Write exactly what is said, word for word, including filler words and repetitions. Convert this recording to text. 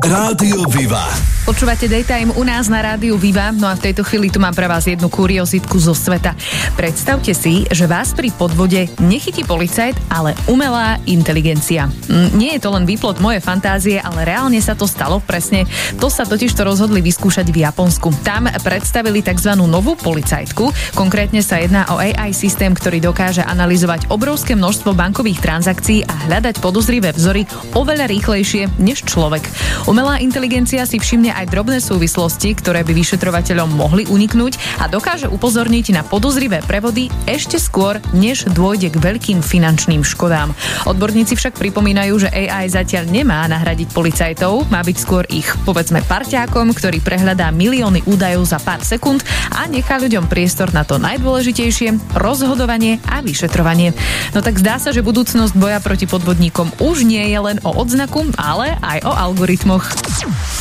Rádio Viva. Počúvate Daytime u nás na Rádiu Viva, no a v tejto chvíli tu mám pre vás jednu kuriozitku zo sveta. Predstavte si, že vás pri podvode nechytí policajt, ale umelá inteligencia. Nie je to len výplod mojej fantázie, ale reálne sa to stalo presne. To sa totiž to rozhodli vyskúšať v Japonsku. Tam predstavili tzv. Novú policajtku. Konkrétne sa jedná o á í systém, ktorý dokáže analyzovať obrovské množstvo bankových transakcií a hľadať podozrivé vzory oveľa rýchlejšie než človek. Umelá inteligencia si všimne aj drobné súvislosti, ktoré by vyšetrovateľom mohli uniknúť a dokáže upozorniť na podozrivé prevody ešte skôr, než dôjde k veľkým finančným škodám. Odborníci však pripomínajú, že á í zatiaľ nemá nahradiť policajtov, má byť skôr ich, povedzme, parťákom, ktorý prehľadá milióny údajov za pár sekúnd a nechá ľuďom priestor na to najdôležitejšie, rozhodovanie a vyšetrovanie. No tak zdá sa, že budúcnosť boja proti podvodníkom už nie je len o odznaku, ale aj o algoritmoch.